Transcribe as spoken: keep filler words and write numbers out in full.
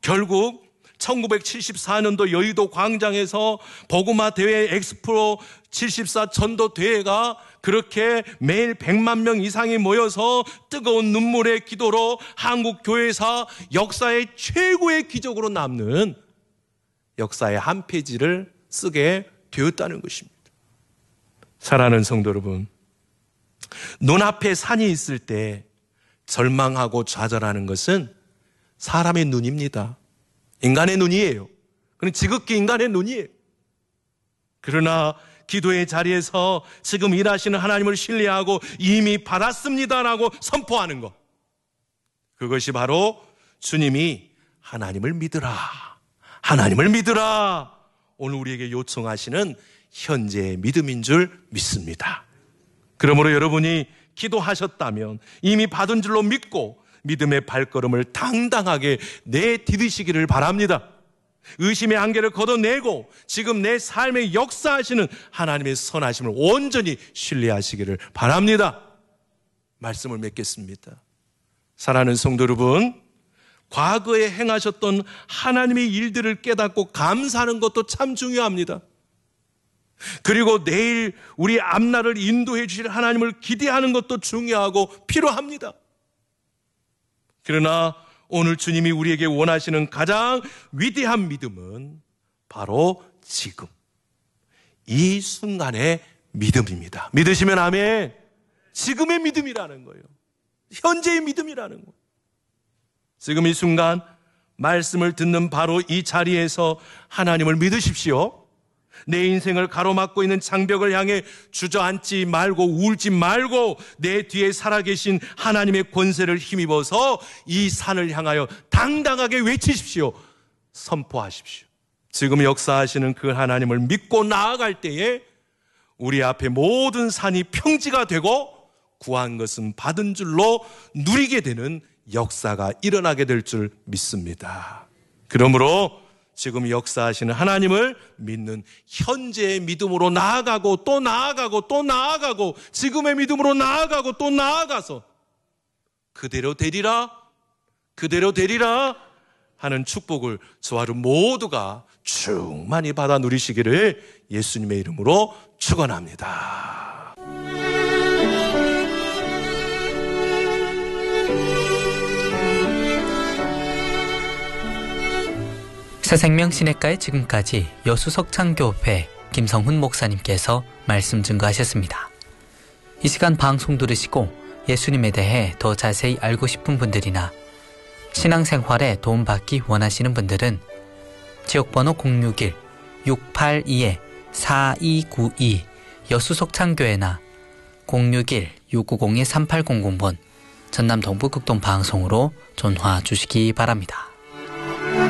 결국 천구백칠십사 년도 여의도 광장에서 복음화 대회 엑스프로 칠십사 전도 대회가 그렇게 매일 백만 명 이상이 모여서 뜨거운 눈물의 기도로 한국 교회사 역사의 최고의 기적으로 남는 역사의 한 페이지를 쓰게 되었다는 것입니다. 사랑하는 성도 여러분, 눈앞에 산이 있을 때 절망하고 좌절하는 것은 사람의 눈입니다. 인간의 눈이에요. 그건 지극히 인간의 눈이에요. 그러나 기도의 자리에서 지금 일하시는 하나님을 신뢰하고 이미 받았습니다라고 선포하는 것, 그것이 바로 주님이 하나님을 믿으라, 하나님을 믿으라 오늘 우리에게 요청하시는 현재의 믿음인 줄 믿습니다. 그러므로 여러분이 기도하셨다면 이미 받은 줄로 믿고 믿음의 발걸음을 당당하게 내디디시기를 바랍니다. 의심의 안개를 걷어내고 지금 내 삶에 역사하시는 하나님의 선하심을 온전히 신뢰하시기를 바랍니다. 말씀을 맺겠습니다. 사랑하는 성도 여러분, 과거에 행하셨던 하나님의 일들을 깨닫고 감사하는 것도 참 중요합니다. 그리고 내일 우리 앞날을 인도해 주실 하나님을 기대하는 것도 중요하고 필요합니다. 그러나 오늘 주님이 우리에게 원하시는 가장 위대한 믿음은 바로 지금 이 순간의 믿음입니다. 믿으시면 아멘. 지금의 믿음이라는 거예요. 현재의 믿음이라는 거예요. 지금 이 순간 말씀을 듣는 바로 이 자리에서 하나님을 믿으십시오. 내 인생을 가로막고 있는 장벽을 향해 주저앉지 말고 울지 말고 내 뒤에 살아계신 하나님의 권세를 힘입어서 이 산을 향하여 당당하게 외치십시오. 선포하십시오. 지금 역사하시는 그 하나님을 믿고 나아갈 때에 우리 앞에 모든 산이 평지가 되고 구한 것은 받은 줄로 누리게 되는 역사가 일어나게 될 줄 믿습니다. 그러므로 지금 역사하시는 하나님을 믿는 현재의 믿음으로 나아가고 또 나아가고 또 나아가고 지금의 믿음으로 나아가고 또 나아가서 그대로 되리라 그대로 되리라 하는 축복을 저와 여러분 모두가 충만히 받아 누리시기를 예수님의 이름으로 축원합니다. 새생명시내가의 지금까지 여수석창교회 김성훈 목사님께서 말씀 증거하셨습니다. 이 시간 방송 들으시고 예수님에 대해 더 자세히 알고 싶은 분들이나 신앙생활에 도움받기 원하시는 분들은 지역번호 공육일 육팔이 사이구이 여수석창교회나 공육일 육구공 삼팔공공 번 전남 동부 극동 방송으로 전화 주시기 바랍니다.